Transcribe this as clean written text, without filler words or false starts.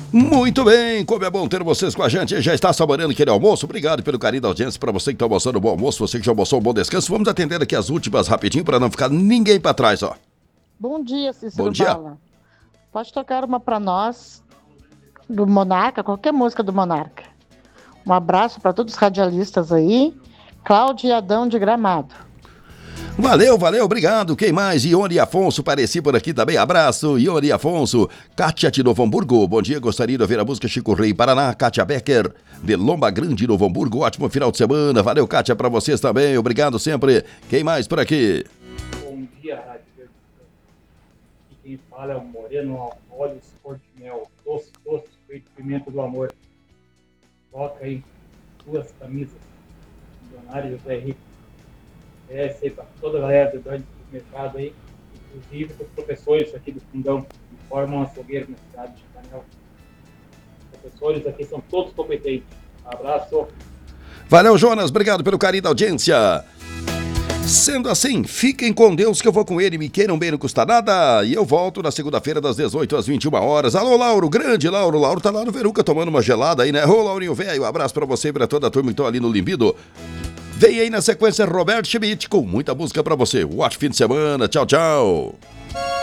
Muito bem, como é bom ter vocês com a gente. Já está saboreando aquele almoço? Obrigado pelo carinho da audiência. Para você que está almoçando, bom almoço. Você que já almoçou, um bom descanso. Vamos atender aqui as últimas rapidinho para não ficar ninguém para trás, ó. Bom dia, Bom Cícero dia. Bala. Pode tocar uma para nós, do Monarca, qualquer música do Monarca. Um abraço para todos os radialistas aí. Cláudio e Adão de Gramado. Valeu, obrigado. Quem mais? Ione Afonso, pareci por aqui também. Abraço, Ione Afonso. Kátia de Novo Hamburgo, bom dia. Gostaria de ouvir a música Chico Rei Paraná. Kátia Becker, de Lomba Grande, Novo Hamburgo. Ótimo final de semana. Valeu, Kátia, pra vocês também. Obrigado sempre. Quem mais por aqui? Bom dia, Rádio Verde. E quem fala é o Moreno Óleo Cor de Mel. Doce, feito pimenta do amor. Toca aí 2 camisas. Milionário José Rico. Essa aí para toda a galera do mercado aí, inclusive os professores aqui do Fundão, que formam açougueiro na cidade de Canel. Os professores aqui são todos competentes. Abraço. Valeu, Jonas, obrigado pelo carinho da audiência. Sendo assim, fiquem com Deus que eu vou com ele, me queiram bem, não custa nada. E eu volto na segunda-feira das 18 às 21 horas. Alô, Lauro, grande Lauro. Lauro tá lá no Veruca tomando uma gelada aí, né? Ô, Laurinho velho, um abraço pra você e pra toda a turma que estão ali no Limbido. Vem aí na sequência Roberto Schmidt com muita música pra você. Um ótimo fim de semana. Tchau, tchau.